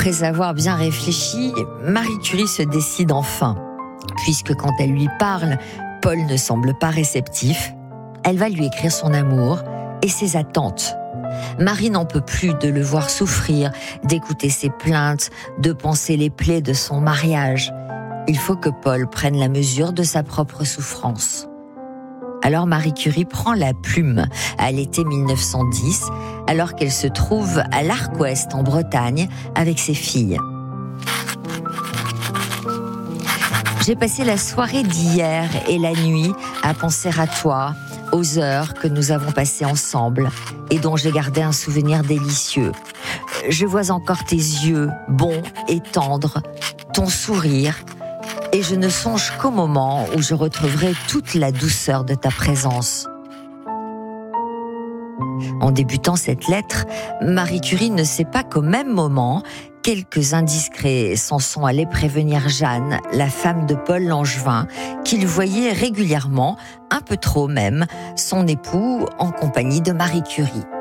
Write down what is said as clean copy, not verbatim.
Après avoir bien réfléchi, Marie Curie se décide enfin. Puisque quand elle lui parle, Paul ne semble pas réceptif, elle va lui écrire son amour et ses attentes. Marie n'en peut plus de le voir souffrir, d'écouter ses plaintes, de penser les plaies de son mariage. Il faut que Paul prenne la mesure de sa propre souffrance. Alors Marie Curie prend la plume à l'été 1910, alors qu'elle se trouve à l'Arc-Ouest en Bretagne avec ses filles. J'ai passé la soirée d'hier et la nuit à penser à toi, aux heures que nous avons passées ensemble et dont j'ai gardé un souvenir délicieux. Je vois encore tes yeux bons et tendres, ton sourire, et je ne songe qu'au moment où je retrouverai toute la douceur de ta présence. En débutant cette lettre, Marie Curie ne sait pas qu'au même moment, quelques indiscrets s'en sont allés prévenir Jeanne, la femme de Paul Langevin, qu'il voyait régulièrement, un peu trop même, son époux en compagnie de Marie Curie.